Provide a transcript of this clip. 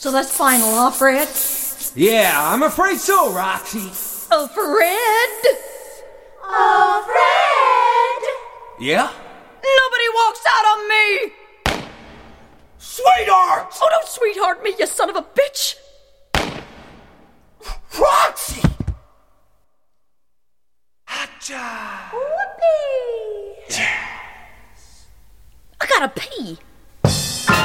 So that's final, huh, Fred? Yeah, I'm afraid so, Roxy. Oh, Fred! Oh, Fred! Yeah? Nobody walks out on me! Sweetheart! Oh, don't sweetheart me, you son of a bitch! Roxy! Hotcha! Whoopee! I gotta pee.